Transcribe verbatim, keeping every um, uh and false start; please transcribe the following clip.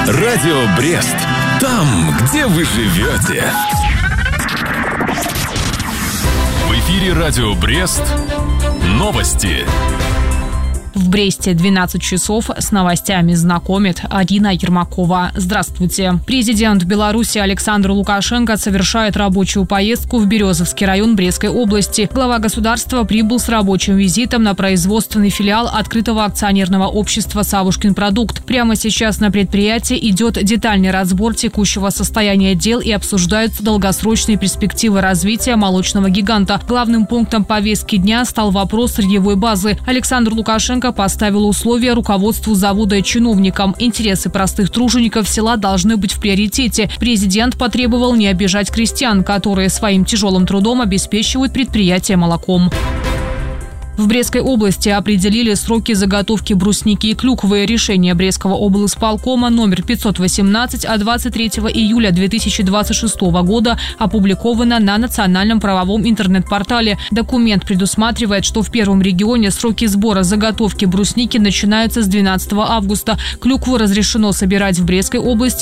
Радио Брест. Там, где вы живете. В эфире Радио Брест. Новости. В Бресте двенадцать часов, с новостями знакомит Арина Ермакова. Здравствуйте. Президент Беларуси Александр Лукашенко совершает рабочую поездку в Березовский район Брестской области. Глава государства прибыл с рабочим визитом на производственный филиал открытого акционерного общества «Савушкин продукт». Прямо сейчас на предприятии идет детальный разбор текущего состояния дел и обсуждаются долгосрочные перспективы развития молочного гиганта. Главным пунктом повестки дня стал вопрос сырьевой базы. Александр Лукашенко поставил условия руководству завода и чиновникам. Интересы простых тружеников села должны быть в приоритете. Президент потребовал не обижать крестьян, которые своим тяжелым трудом обеспечивают предприятие молоком. В Брестской области определили сроки заготовки брусники и клюквы. Решение Брестского облисполкома номер пятьсот восемнадцать от двадцать третьего июля две тысячи двадцать шестого года опубликовано на национальном правовом интернет-портале. Документ предусматривает, что в первом регионе сроки сбора заготовки брусники начинаются с двенадцатого августа. Клюкву разрешено собирать в Брестской области